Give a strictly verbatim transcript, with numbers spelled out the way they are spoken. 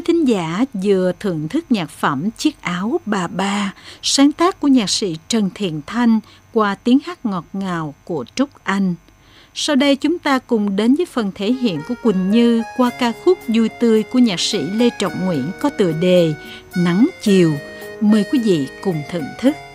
thính giả vừa thưởng thức nhạc phẩm Chiếc áo bà ba, sáng tác của nhạc sĩ Trần Thiện Thanh qua tiếng hát ngọt ngào của Trúc Anh. Sau đây chúng ta cùng đến với phần thể hiện của Quỳnh Như qua ca khúc Vui Tươi của nhạc sĩ Lê Trọng Nguyễn có tựa đề Nắng Chiều. Mời quý vị cùng thưởng thức.